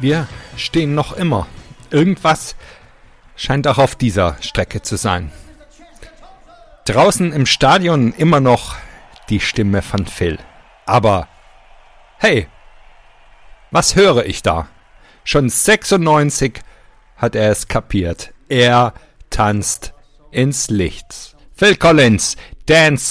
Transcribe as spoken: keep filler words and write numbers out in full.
Wir stehen noch immer. Irgendwas scheint auch auf dieser Strecke zu sein. Draußen im Stadion immer noch die Stimme von Phil. Aber, hey, was höre ich da? Schon sechsundneunzig hat er es kapiert. Er tanzt ins Licht. Phil Collins, Dance